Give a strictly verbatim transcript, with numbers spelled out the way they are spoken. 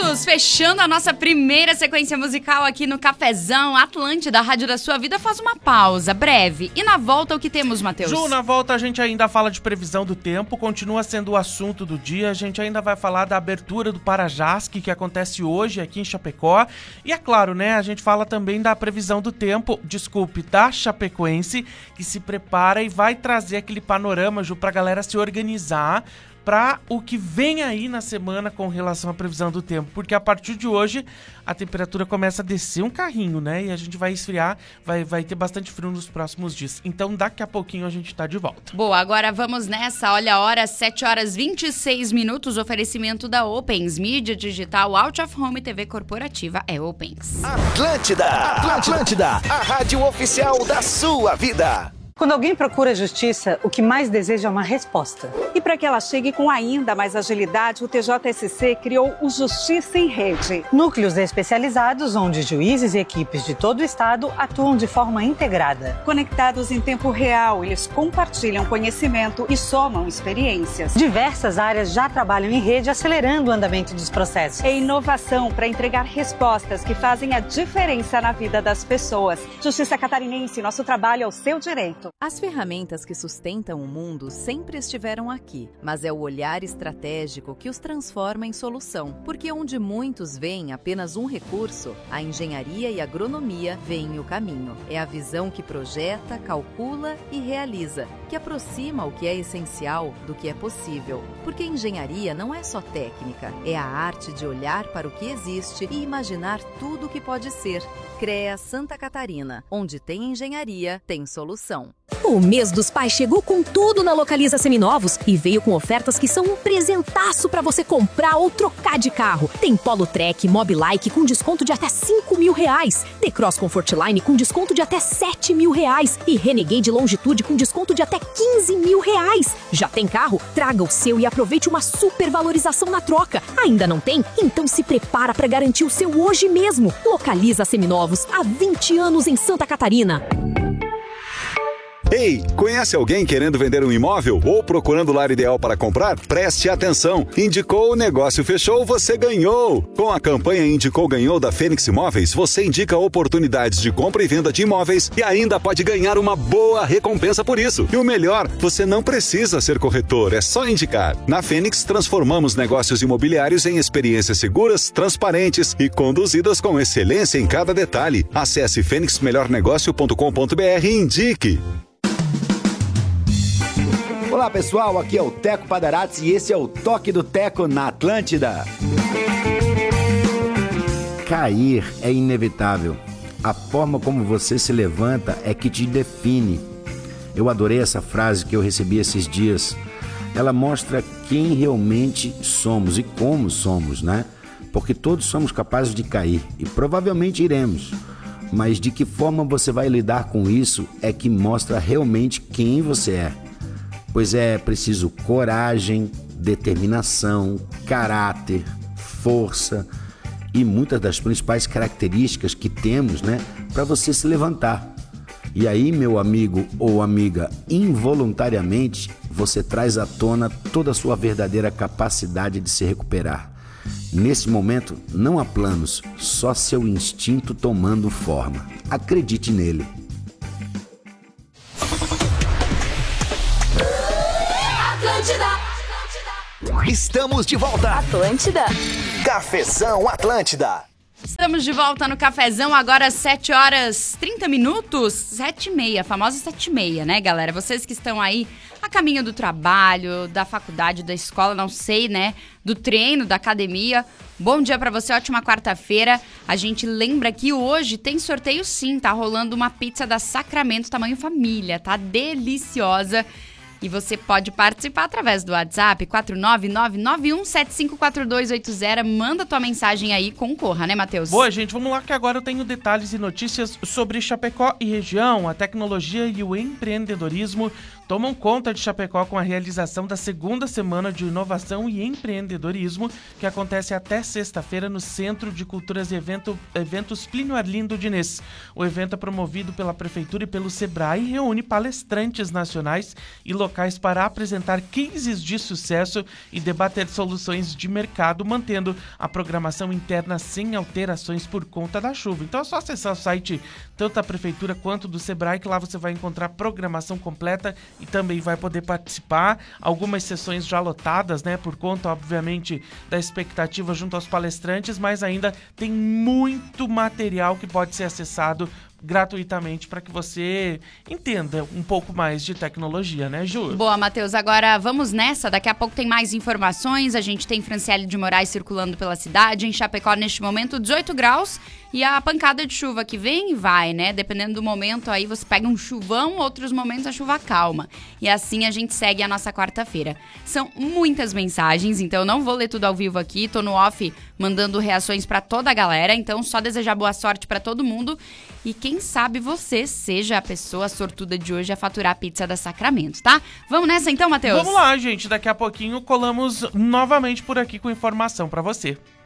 minutos, fechando a nossa primeira sequência musical aqui no Cafezão Atlântida, a rádio da sua vida. Faz uma pausa breve. E na volta, o que temos, Matheus? Ju, na volta a gente ainda fala de previsão do tempo, continua sendo o assunto do dia. A gente ainda vai falar da abertura do Parajasc, que acontece hoje aqui em Chapecó. E é claro, né, a gente fala também da previsão do tempo, desculpe, da Chapecoense, que se prepara e vai trazer aquele panorama, Ju, pra galera se organizar para o que vem aí na semana com relação à previsão do tempo, porque a partir de hoje a temperatura começa a descer um carrinho, né? E a gente vai esfriar, vai, vai ter bastante frio nos próximos dias. Então daqui a pouquinho a gente tá de volta. Boa, agora vamos nessa. Olha a hora, sete horas e vinte e seis minutos, oferecimento da Opens, mídia digital, Out of Home, T V corporativa é Opens. Atlântida, Atlântida, a rádio oficial da sua vida. Quando alguém procura justiça, o que mais deseja é uma resposta. E para que ela chegue com ainda mais agilidade, o T J S C criou o Justiça em Rede. Núcleos especializados onde juízes e equipes de todo o estado atuam de forma integrada. Conectados em tempo real, eles compartilham conhecimento e somam experiências. Diversas áreas já trabalham em rede, acelerando o andamento dos processos. É inovação para entregar respostas que fazem a diferença na vida das pessoas. Justiça Catarinense, nosso trabalho é o seu direito. As ferramentas que sustentam o mundo sempre estiveram aqui, mas é o olhar estratégico que os transforma em solução. Porque onde muitos veem apenas um recurso, a engenharia e a agronomia veem o caminho. É a visão que projeta, calcula e realiza, que aproxima o que é essencial do que é possível. Porque engenharia não é só técnica, é a arte de olhar para o que existe e imaginar tudo o que pode ser. CREA Santa Catarina, onde tem engenharia, tem solução. O mês dos pais chegou com tudo na Localiza Seminovos e veio com ofertas que são um presentaço para você comprar ou trocar de carro. Tem Polo Trek, Mobilike com desconto de até cinco mil reais. T-Cross Comfortline com desconto de até sete mil reais. E Renegade Longitude com desconto de até quinze mil reais. Já tem carro? Traga o seu e aproveite uma super valorização na troca. Ainda não tem? Então se prepara para garantir o seu hoje mesmo. Localiza Seminovos, há vinte anos em Santa Catarina. Ei, conhece alguém querendo vender um imóvel ou procurando o lar ideal para comprar? Preste atenção! Indicou, o negócio fechou, você ganhou! Com a campanha Indicou Ganhou da Fênix Imóveis, você indica oportunidades de compra e venda de imóveis e ainda pode ganhar uma boa recompensa por isso. E o melhor, você não precisa ser corretor, é só indicar. Na Fênix, transformamos negócios imobiliários em experiências seguras, transparentes e conduzidas com excelência em cada detalhe. Acesse fênix melhor negócio ponto com ponto br e indique. Olá pessoal, aqui é o Teco Padarats e esse é o Toque do Teco na Atlântida. Cair é inevitável. A forma como você se levanta é que te define. Eu adorei essa frase que eu recebi esses dias. Ela mostra quem realmente somos e como somos, né? Porque todos somos capazes de cair e provavelmente iremos. Mas de que forma você vai lidar com isso é que mostra realmente quem você é. Pois é preciso coragem, determinação, caráter, força e muitas das principais características que temos, né, para você se levantar. E aí, meu amigo ou amiga, involuntariamente, você traz à tona toda a sua verdadeira capacidade de se recuperar. Nesse momento, não há planos, só seu instinto tomando forma. Acredite nele. Estamos de volta. Atlântida. Cafezão Atlântida. Estamos de volta no Cafezão, agora sete horas e trinta minutos, sete e meia, a famosa sete e meia, né, galera? Vocês que estão aí a caminho do trabalho, da faculdade, da escola, não sei, né, do treino, da academia. Bom dia pra você, ótima quarta-feira. A gente lembra que hoje tem sorteio sim, tá rolando uma pizza da Sacramento tamanho família, tá deliciosa. E você pode participar através do WhatsApp quatro nove nove nove um sete cinco quatro dois oito zero. Manda tua mensagem aí, concorra, né, Matheus? Boa, gente, vamos lá que agora eu tenho detalhes e notícias sobre Chapecó e região, a tecnologia e o empreendedorismo. tomam conta de Chapecó com a realização da segunda semana de inovação e empreendedorismo, que acontece até sexta-feira no Centro de Culturas e Evento, Eventos Plínio Arlindo Diniz. O evento é promovido pela Prefeitura e pelo Sebrae e reúne palestrantes nacionais e locais para apresentar cases de sucesso e debater soluções de mercado, mantendo a programação interna sem alterações por conta da chuva. Então é só acessar o site tanto da Prefeitura quanto do Sebrae, que lá você vai encontrar programação completa e também vai poder participar. Algumas sessões já lotadas, né, por conta, obviamente, da expectativa junto aos palestrantes, mas ainda tem muito material que pode ser acessado gratuitamente para que você entenda um pouco mais de tecnologia, né, Ju? Boa, Matheus. Agora vamos nessa. Daqui a pouco tem mais informações. A gente tem Franciele de Moraes circulando pela cidade. Em Chapecó, neste momento, dezoito graus. E a pancada de chuva que vem e vai, né? Dependendo do momento, aí você pega um chuvão, outros momentos a chuva calma. E assim a gente segue a nossa quarta-feira. São muitas mensagens, então eu não vou ler tudo ao vivo aqui. Tô no off mandando reações para toda a galera. Então só desejar boa sorte para todo mundo. E quem sabe você seja a pessoa sortuda de hoje a faturar a pizza da Sacramento, tá? Vamos nessa então, Matheus? Vamos lá, gente. Daqui a pouquinho colamos novamente por aqui com informação para você.